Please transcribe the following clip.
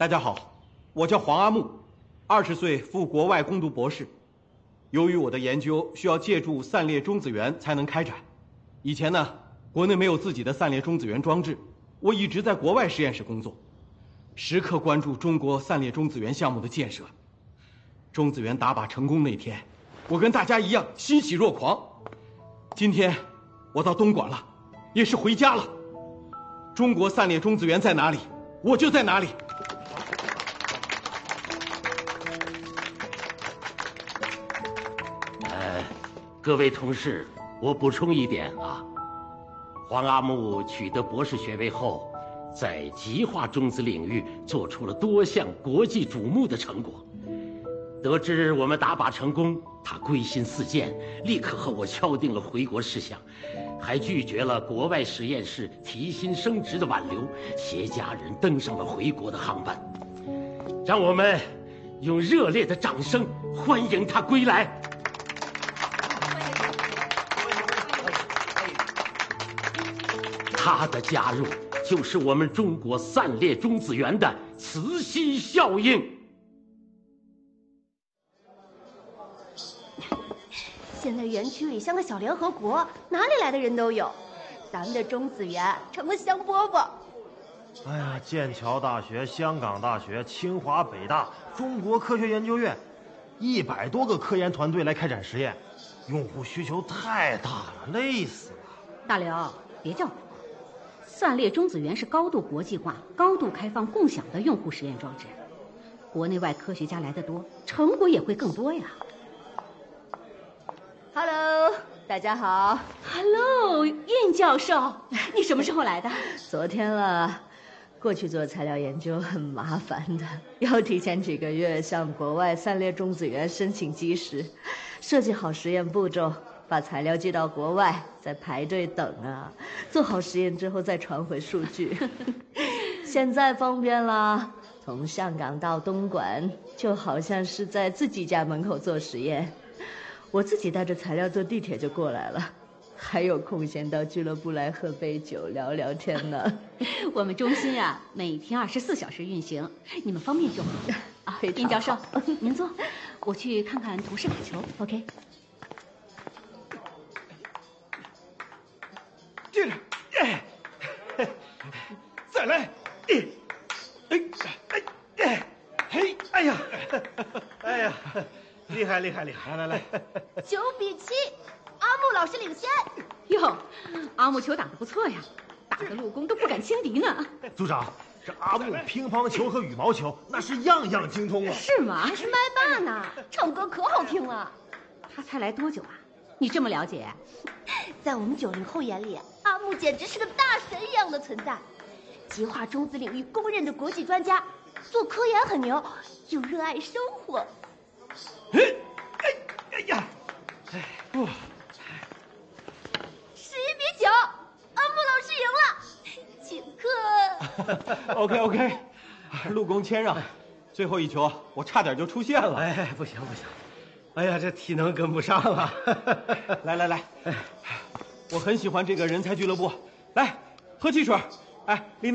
大家好，我叫黄阿木，20岁赴国外攻读博士。由于我的研究需要借助散列中子源才能开展，以前呢，国内没有自己的散列中子源装置，我一直在国外实验室工作，时刻关注中国散列中子源项目的建设。中子源打靶成功那天，我跟大家一样欣喜若狂。今天我到东莞了，也是回家了。中国散列中子源在哪里，我就在哪里。 各位同事，我补充一点啊，黄阿木取得博士学位后，在极化中子领域做出了多项国际瞩目的成果。得知我们打靶成功，他归心似箭，立刻和我敲定了回国事项，还拒绝了国外实验室提薪升职的挽留，携家人登上了回国的航班。让我们用热烈的掌声欢迎他归来。他的加入就是我们中国散列中子源的磁吸效应。 现在园区里像个小联合国，哪里来的人都有，咱们的中子源成了香饽饽。 哎呀，剑桥大学、香港大学、清华、北大、中国科学研究院，100多个科研团队来开展实验，用户需求太大了，累死了。 大刘，别叫苦。散列中子源是高度国际化、高度开放、共享的用户实验装置，国内外科学家来得多，成果也会更多呀。 Hello， 大家好。 Hello， 苑教授，你什么时候来的？ 昨天了。过去做材料研究很麻烦的，要提前几个月向国外散列中子源申请基石，设计好实验步骤，把材料寄到国外，再排队等啊，做好实验之后再传回数据。现在方便了，从香港到东莞，就好像是在自己家门口做实验。我自己带着材料坐地铁就过来了，还有空闲到俱乐部来喝杯酒聊聊天呢。 我们中心啊，每天24小时运行，你们方便就好啊。殷教授，您坐，我去看看同事打球。OK。 接着，再来，哎呀， 哎呀，厉害厉害厉害！来 9比7，阿木老师领先。 哟，阿木球打得不错呀，打得陆工都不敢轻敌呢。 组长，这阿木乒乓球和羽毛球那是样样精通啊。 是吗？ 还是麦霸呢，唱歌可好听了。 他才来多久啊？你这么了解？ 在我们90后眼里，阿木简直是个大神一样的存在，极化中子领域公认的国际专家，做科研很牛，又热爱生活。 哎呀，不 11比9，阿木老师赢了，请客。 OK， 陆公谦让，最后一球我差点就出线了。 哎，不行，哎呀，这体能跟不上啊！ 来，我很喜欢这个人才俱乐部，来喝汽水。哎，李。